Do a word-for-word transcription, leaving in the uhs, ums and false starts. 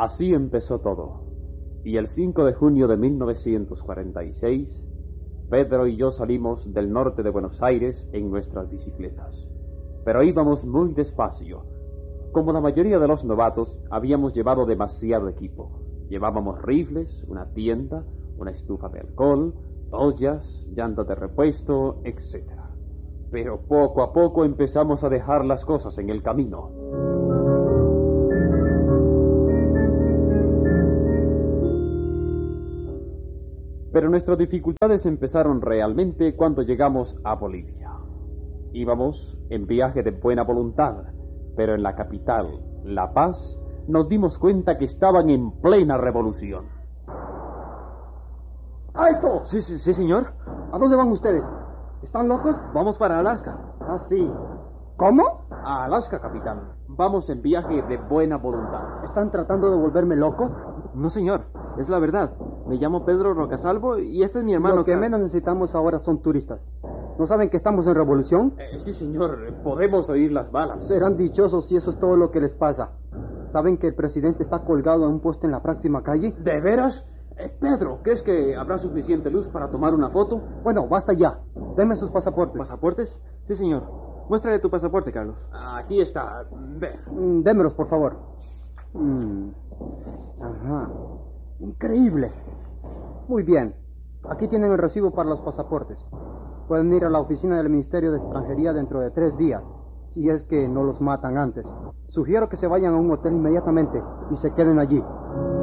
Así empezó todo, y el cinco de junio de mil novecientos cuarenta y seis, Pedro y yo salimos del norte de Buenos Aires en nuestras bicicletas. Pero íbamos muy despacio. Como la mayoría de los novatos, habíamos llevado demasiado equipo. Llevábamos rifles, una tienda, una estufa de alcohol, ollas, llantas de repuesto, etcétera. Pero poco a poco empezamos a dejar las cosas en el camino. Pero nuestras dificultades empezaron realmente cuando llegamos a Bolivia. Íbamos en viaje de buena voluntad, pero en la capital, La Paz, nos dimos cuenta que estaban en plena revolución. ¡Alto! Sí, sí, sí, señor. ¿A dónde van ustedes? ¿Están locos? Vamos para Alaska. Ah, sí. ¿Cómo? A Alaska, capitán. Vamos en viaje de buena voluntad. ¿Están tratando de volverme loco? No, señor. Es la verdad. Me llamo Pedro Rocasalvo y este es mi hermano. Lo que Car- menos necesitamos ahora son turistas. ¿No saben que estamos en revolución? Eh, sí, señor. Podemos oír las balas. Serán dichosos si eso es todo lo que les pasa. ¿Saben que el presidente está colgado en un poste en la próxima calle? ¿De veras? Eh, Pedro, ¿crees que habrá suficiente luz para tomar una foto? Bueno, basta ya. Denme sus pasaportes. ¿Pasaportes? Sí, señor. Muéstrale tu pasaporte, Carlos. Aquí está. Ve. Mm, démelos, por favor. Mm. Ajá. Increíble. Muy bien. Aquí tienen el recibo para los pasaportes. Pueden ir a la oficina del Ministerio de Extranjería dentro de tres días, si es que no los matan antes. Sugiero que se vayan a un hotel inmediatamente y se queden allí.